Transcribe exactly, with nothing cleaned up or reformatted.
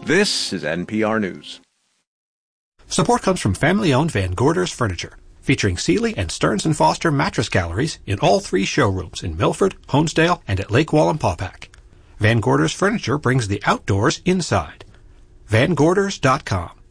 This is N P R News. Support comes from family-owned Van Gorders Furniture, featuring Sealy and Stearns and Foster mattress galleries in all three showrooms in Milford, Honesdale, and at Lake Wallenpaupack. Van Gorders Furniture brings the outdoors inside. van gorders dot com.